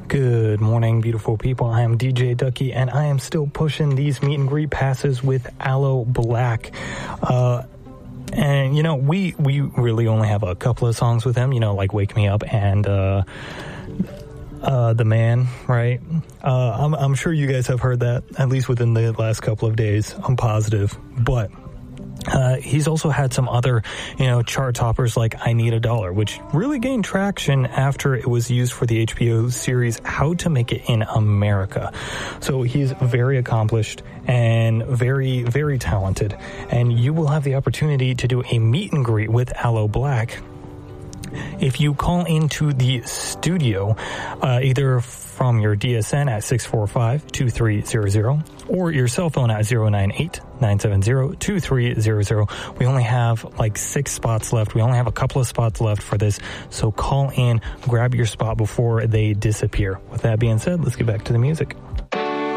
Good morning, beautiful people. I am DJ Ducky, and I am still pushing these meet and greet passes with Aloe Blacc. And, you know, we really only have a couple of songs with him, you know, like Wake Me Up and The Man, right? I'm sure you guys have heard that, at least within the last couple of days. I'm positive. But he's also had some other, you know, chart toppers like I Need a Dollar, which really gained traction after it was used for the HBO series How to Make It in America. So he's very accomplished and very, very talented. And you will have the opportunity to do a meet and greet with Aloe Blacc if you call into the studio, either from your DSN at 645-2300 or your cell phone at 098-970-2300. We only have like 6 spots left. We only have a couple of spots left for this. So call in, grab your spot before they disappear. With that being said, let's get back to the music.